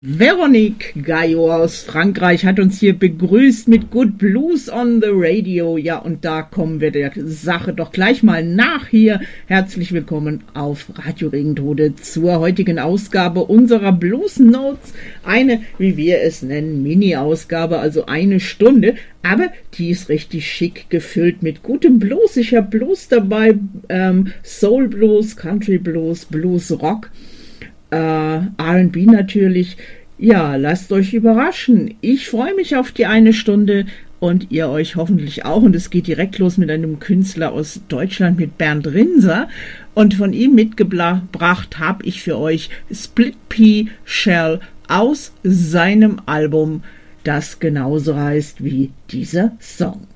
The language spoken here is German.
Veronique Gaillot aus Frankreich hat uns hier begrüßt mit Good Blues on the Radio. Ja, und da kommen wir der Sache doch gleich mal nach hier. Herzlich willkommen auf Radio Regentode zur heutigen Ausgabe unserer Blues Notes. Eine, wie wir es nennen, Mini-Ausgabe, also eine Stunde. Aber die ist richtig schick gefüllt mit gutem Blues. Ich habe Blues dabei, Soul Blues, Country Blues, Blues Rock. R&B natürlich. Ja, lasst euch überraschen. Ich freue mich auf die eine Stunde und ihr euch hoffentlich auch. Und es geht direkt los mit einem Künstler aus Deutschland, mit Bernd Rinser. Und von ihm mitgebracht habe ich für euch Split Pea Shell aus seinem Album, das genauso heißt wie dieser Song.